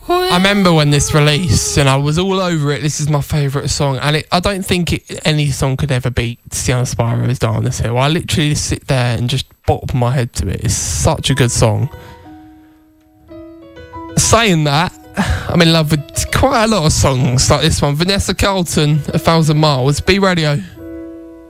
I remember when this released and I was all over it. This is my favourite song, and I don't think any song could ever beat Stiana Spiro's Die on This Hill. I literally sit there and just bop my head to it. It's such a good song. Saying that, I'm in love with quite a lot of songs like this one. Vanessa Carlton, 1,000 Miles, B Radio.